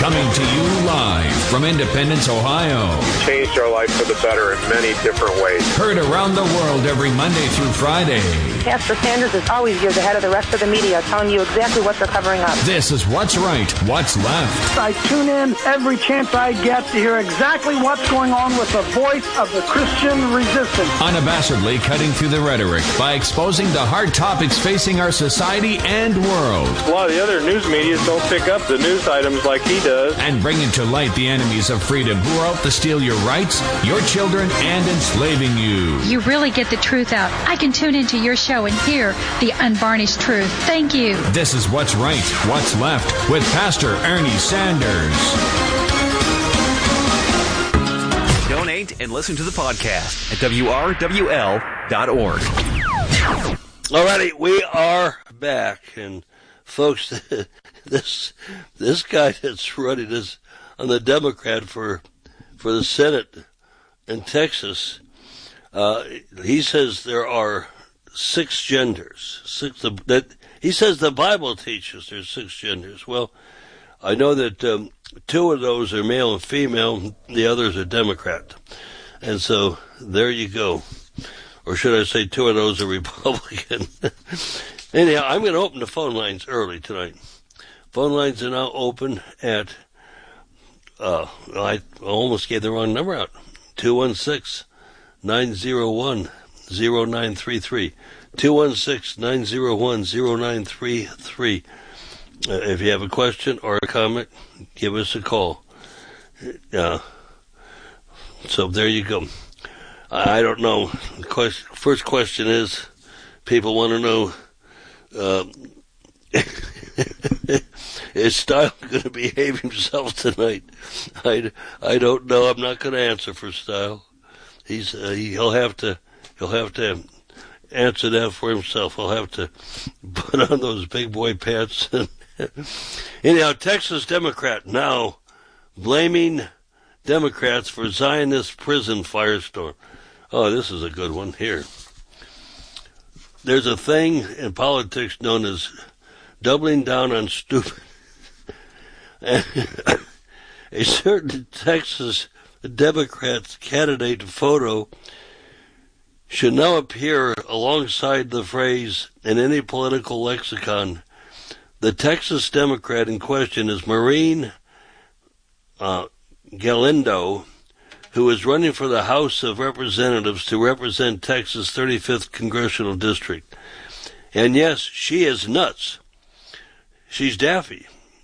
Coming to you live from Independence, Ohio. Changed our life for the better in many different ways. Heard around the world every Monday through Friday. Pastor Sanders is always years ahead of the rest of the media, telling you exactly what they're covering up. This is What's Right, What's Left. I tune in every chance I get to hear exactly what's going on with the voice of the Christian resistance. Unabashedly cutting through the rhetoric by exposing the hard topics facing our society and world. A lot of the other news media don't pick up the news items like he does. And bringing to light the enemies of freedom who are out to steal your rights, your children, and enslaving you. You really get the truth out. I can tune into your show and hear the unvarnished truth. Thank you. This is What's Right, What's Left with Pastor Ernie Sanders. Donate and listen to the podcast at WRWL.org. Alrighty, we are back, and folks, this guy that's running this on the Democrat for the Senate in Texas, he says there are 6 genders. He says the Bible teaches there's 6 genders. Well, I know that 2 of those are male and female, the others are Democrat. And so there you go. Or should I say 2 of those are Republican. Anyhow, I'm going to open the phone lines early tonight. Phone lines are now open at, I almost gave the wrong number out, 216-901-0933. 216-901-0933. If you have a question or a comment, give us a call. So there you go. I don't know. First question is, people want to know, is Style going to behave himself tonight? I don't know. I'm not going to answer for Style. He'll have to answer that for himself. He'll have to put on those big boy pants. Anyhow, Texas Democrat now blaming Democrats for Zionist prison firestorm. Oh, this is a good one here. There's a thing in politics known as doubling down on stupid. A certain Texas Democrat's candidate photo should now appear alongside the phrase in any political lexicon. The Texas Democrat in question is Maureen Galindo, who is running for the House of Representatives to represent Texas' 35th Congressional District. And yes, she is nuts. She's daffy.